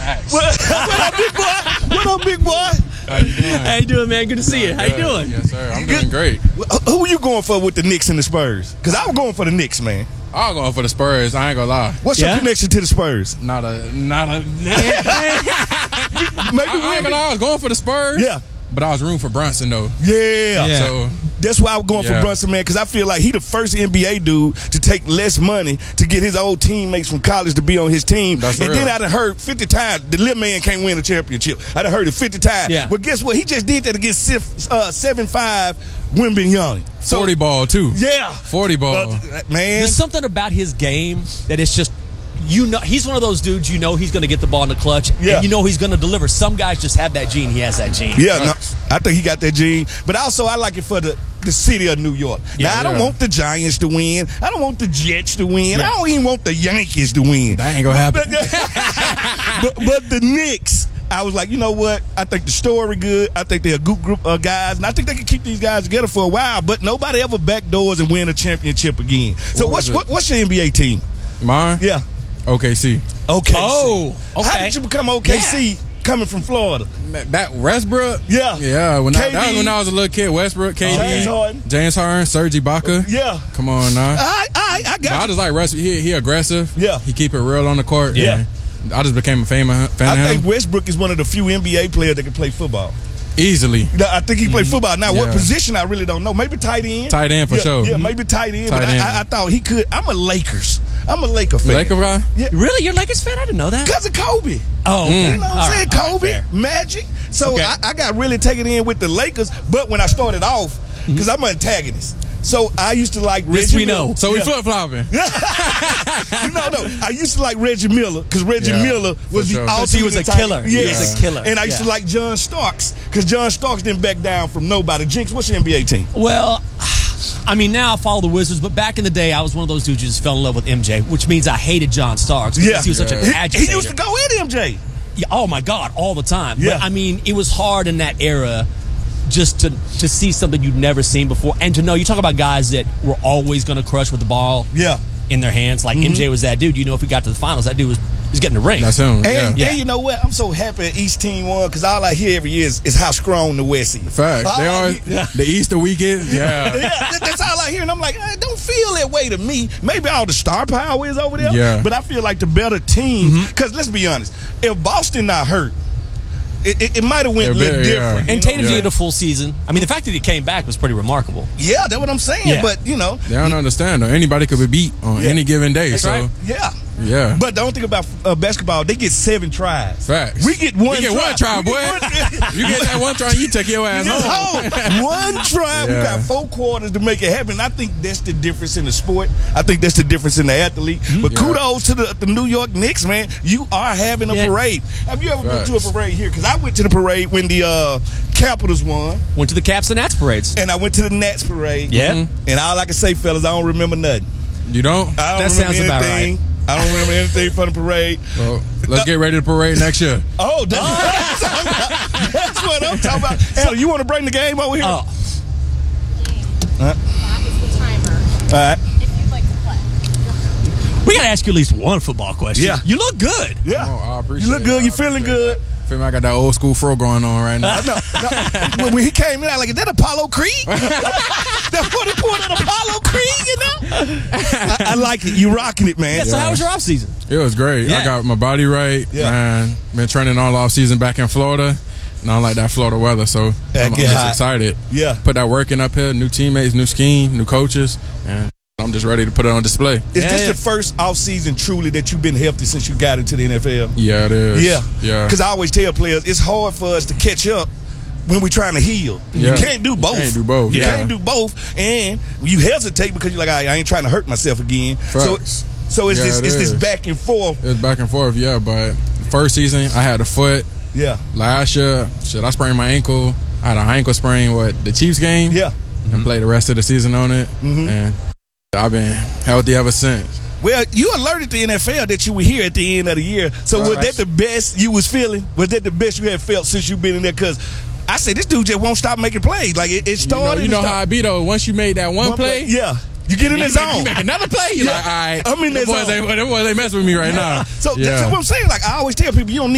What up, big boy? What up, big boy? How you doing? How you doing, man? Good to see you. How you doing? Yes, sir. I'm doing great. Who are you going for with the Knicks and the Spurs? Because I was going for the Knicks, man. I'm going for the Spurs. I ain't gonna lie. What's your connection to the Spurs? Not a. Maybe I ain't gonna lie. I was going for the Spurs. Yeah. But I was rooting for Brunson though. Yeah. So that's why I was going for Brunson, man, because I feel like he the first NBA dude to take less money to get his old teammates from college to be on his team. That's and real. then I done heard 50 times the little man can't win a championship. I done heard it 50 times. Yeah. But guess what? He just did that against 7'5" Wembanyama. 40 ball too. Yeah. 40 ball. Man. There's something about his game that it's just, he's one of those dudes, he's going to get the ball in the clutch, Yeah. and he's going to deliver. Some guys just have that gene. He has that gene. Yeah, no, I think he got that gene. But also, I like it for the city of New York. Now, I don't want the Giants to win. I don't want the Jets to win. I don't even want the Yankees to win. That ain't gonna happen. But the Knicks, I was like, you know what? I think the story good. I think they're a good group of guys, and I think they can keep these guys together for a while. But nobody ever backdoors and win a championship again. So what's your NBA team? Mine? Yeah. OKC. OKC. Oh, okay. How did you become OKC coming from Florida? That Westbrook? Yeah. Yeah. KD. That was when I was a little kid. Westbrook, KD, James Harden, Serge Ibaka. Yeah. Come on now. I got I just like Westbrook. He aggressive. Yeah. He keep it real on the court. Yeah. And I just became a fan of I him. think Westbrook is one of the few NBA players that can play football. Easily. I think he played football. Now, what Yeah. position, I really don't know. Maybe tight end. Tight end for sure. Yeah, maybe tight end. Tight but end. I thought he could. I'm a Laker fan. Laker guy? Yeah. Really? You're a Lakers fan? I didn't know that. Because of Kobe. Oh, You okay. know what All I'm saying? right, all right, Kobe, fair. Magic. So Okay. I got really taken in with the Lakers. But when I started off, because I'm an antagonist. So I used to like This Reggie we know. Miller. So we Yeah. flip-flopping. No. I used to like Reggie Miller because Reggie Yeah, Miller was for the sure. ultimate He was a type- killer. He Yes. was a killer. And I used to Yeah. like John Starks because John Starks didn't back down from nobody. Jinx, what's your NBA team? Well, I mean, now I follow the Wizards, but back in the day, I was one of those dudes who just fell in love with MJ, which means I hated John Starks because he was such an agitator. He used to go in MJ. Yeah, oh my God, all the time. Yeah. But I mean, it was hard in that era just to see something you'd never seen before, and to know you talk about guys that were always going to crush with the ball Yeah. in their hands. Like MJ was that dude. If we got to the finals, that dude was getting the ring. That's him. And yeah. you know what? I'm so happy each team won because all I hear every year is how strong the West is. Facts. They All I are hear- the Easter weekend. Yeah. That's all I hear, and I'm like, it don't feel that way to me. Maybe all the star power is over there, Yeah. but I feel like the better team. Because let's be honest, if Boston not hurt, it might have went a They're little better, different. And you know? Tatum did a full season. I mean, the fact that he came back was pretty remarkable. Yeah, that's what I'm saying. Yeah. But They don't understand though. Anybody could be beat on any given day. That's so right. yeah. yeah. But the only thing about basketball, they get 7 tries. Facts. We get one. You get one try, boy. You get that one try, you take your ass Just home. home. One try. We Yeah. got 4 quarters to make it happen. I think that's the difference in the sport. I think that's the difference in the athlete. But Yeah. kudos to the New York Knicks, man. You are having a Yeah. parade. Have you ever been Facts. to a parade here? Because I went to the parade when the Capitals won, Went to the Caps and Nats parades. and I went to the Nats parade. Yeah. And all I can say, fellas, I don't remember nothing. You don't? I don't That remember sounds about anything. I don't remember anything from the parade. Well, let's get ready to parade next year. Oh, that's what I'm talking about. So you want to bring the game over here? Oh, That is the timer. All right. If you'd like to play. we got to ask you at least one football question. Yeah. You look good. Yeah. Oh, I appreciate You look it. good. I You feeling appreciate good. Feel me? I got that old school fro going on right now. No. When he came in, I like, is that Apollo Creed? That's what he pulled at Apollo Creed, you know? I like it. You rocking it, man. Yeah, so how was your off season? It was great. Yeah. I got my body right. Yeah. Man, been training all off season back in Florida. And I don't like that Florida weather, so I'm get just hot. excited. Yeah. Put that work in up here, new teammates, new scheme, new coaches, and I'm just ready to put it on display. Is this the first offseason truly that you've been healthy since you got into the NFL? Yeah, it is. Yeah. Yeah. Because I always tell players it's hard for us to catch up when we're trying to heal. Yeah. You can't do both. Can't do both, You yeah. can't do both. And you hesitate because you're like, I ain't trying to hurt myself again. Facts. So it's Yeah, this it it's this is. back and forth. It's back and forth, yeah, but first season, I had a foot. Yeah. Last year, I sprained my ankle. I had an ankle sprain, the Chiefs game? Yeah. And played the rest of the season on it. And I've been healthy ever since. Well, you alerted the NFL that you were here at the end of the year. So was that the best you was feeling? Was that the best you had felt since you've been in there? Because I said, this dude just won't stop making plays. Like, it started. You know how I be, though. Once you made that one play, Yeah. You get in the zone. you make another play, you're like, all right. I'm in that them boys zone. ain't messing with me right now. So yeah. that's what I'm saying. Like, I always tell people, you don't need